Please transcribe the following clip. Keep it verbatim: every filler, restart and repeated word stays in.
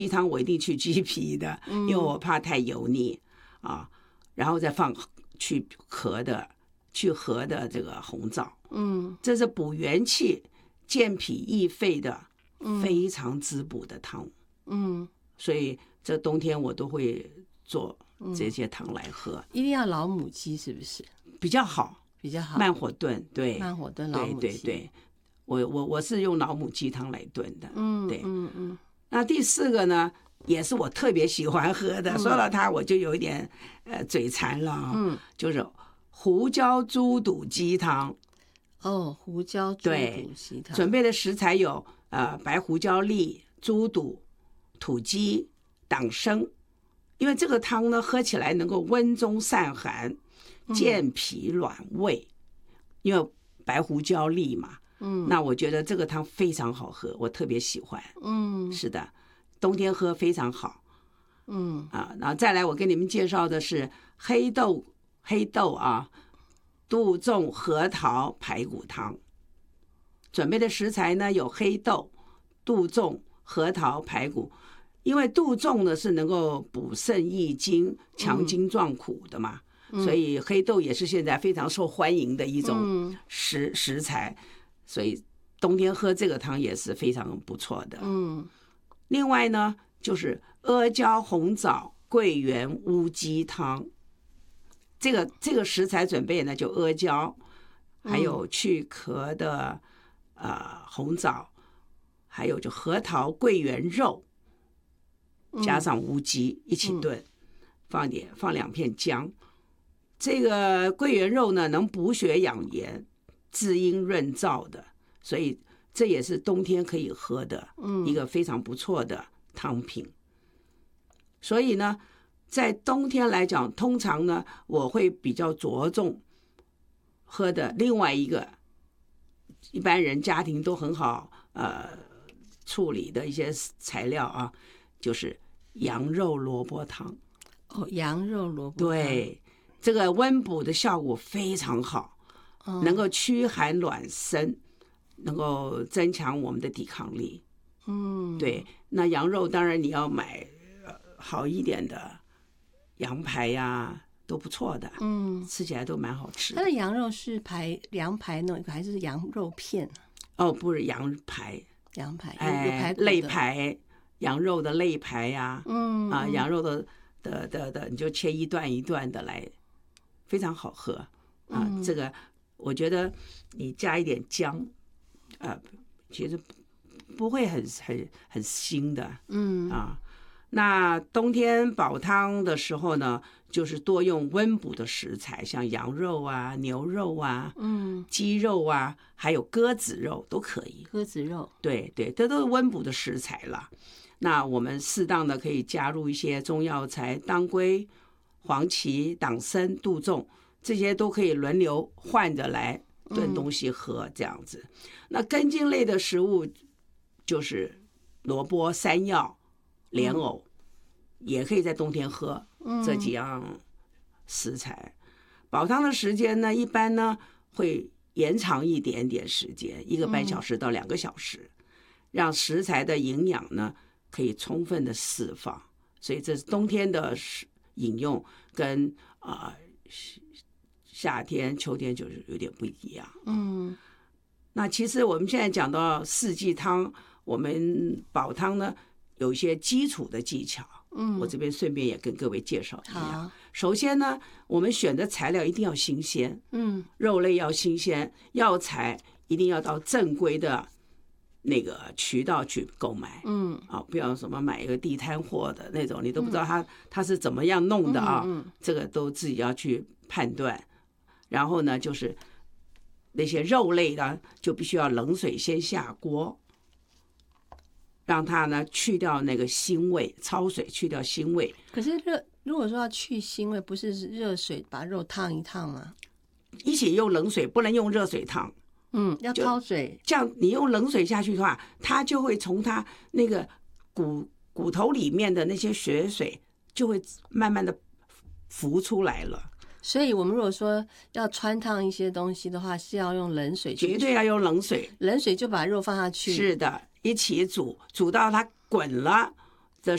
鸡汤我一定去鸡皮的，因为我怕太油腻啊，然后再放去壳的去核的这个红枣， 嗯， 这是补元气、健脾益肺的非常滋补的汤， 嗯， 所以这冬天我都会做这些汤来喝， 一定要老母鸡是不是比较好？ 比较好， 慢火炖，对， 慢火炖老母鸡， 对对对，我我我是用老母鸡汤来炖的， 嗯， 对， 嗯嗯。 那第四个呢，也是我特别喜欢喝的，说到它我就有一点呃嘴馋了啊， 嗯， 就是胡椒猪肚鸡汤。 哦，胡椒猪肚鸡汤， 准备的食材有呃白胡椒粒、猪肚、土鸡、党参。因为这个汤呢，喝起来能够温中散寒、健脾暖胃，因为白胡椒粒嘛。嗯，那我觉得这个汤非常好喝，我特别喜欢。 嗯， 是的，冬天喝非常好。 嗯啊，然后再来，我给你们介绍的是黑豆黑豆啊，杜仲核桃排骨汤。准备的食材呢有黑豆、杜仲、核桃、排骨。因为杜仲呢是能够补肾益精、强筋壮骨的嘛，嗯、所以黑豆也是现在非常受欢迎的一种食、嗯、食材。所以冬天喝这个汤也是非常不错的。 嗯， 另外呢，就是阿胶红枣桂圆乌鸡汤。这个这个食材准备呢，就阿胶，还有去壳的呃红枣，还有就核桃桂圆肉，加上乌鸡一起炖，放点放两片姜。这个桂圆肉呢，能补血养颜、滋阴润燥的，所以这也是冬天可以喝的一个非常不错的汤品。所以呢，在冬天来讲，通常呢，我会比较着重喝的另外一个一般人家庭都很好呃处理的一些材料啊，就是羊肉萝卜汤。 哦，羊肉萝卜汤， 对，这个温补的效果非常好，嗯、能够驱寒暖身，能够增强我们的抵抗力。嗯，对，那羊肉当然你要买好一点的羊排呀、啊，都不错的，嗯，吃起来都蛮好吃的。 它的羊肉是排羊排那种，还是羊肉片？ 哦，不是羊排， 羊排， 哎，肋排，羊肉的肋排呀、啊， 嗯啊，羊肉的的的的，你就切一段一段的来，非常好喝啊。嗯、这个我觉得你加一点姜，呃，其实不会很很很腥的，嗯啊。那冬天煲汤的时候呢，就是多用温补的食材，像羊肉啊、牛肉啊、嗯、鸡肉啊，还有鸽子肉都可以。 鸽子肉， 对对，这都是温补的食材了。那我们适当的可以加入一些中药材，当归、黄芪、党参、杜仲，这些都可以轮流换着来炖东西喝，这样子。嗯、那根茎类的食物就是萝卜、山药、莲藕，嗯、也可以在冬天喝这几样食材。煲汤的时间呢，一般呢会延长一点点时间，一个半小时到两个小时，让食材的营养呢可以充分的释放。所以这是冬天的饮用，跟啊、呃、夏天、秋天就是有点不一样。嗯，那其实我们现在讲到四季汤，我们煲汤呢有一些基础的技巧。嗯，我这边顺便也跟各位介绍一下。首先呢，我们选的材料一定要新鲜，嗯，肉类要新鲜，药材一定要到正规的那个渠道去购买，嗯，啊，不要什么买一个地摊货的那种，你都不知道它它是怎么样弄的啊，嗯嗯，这个都自己要去判断。然后呢，就是那些肉类呢，就必须要冷水先下锅。让它呢去掉那个腥味，焯水去掉腥味。 可是热，如果说要去腥味，不是热水把肉烫一烫吗？ 一起用冷水，不能用热水烫。 嗯，要焯水。 这样你用冷水下去的话，它就会从它那个骨骨头里面的那些血水就会慢慢的浮出来了。 所以我们如果说要汆烫一些东西的话，是要用冷水去， 绝对要用冷水。 冷水就把肉放下去。 是的。一起煮，煮到它滚了，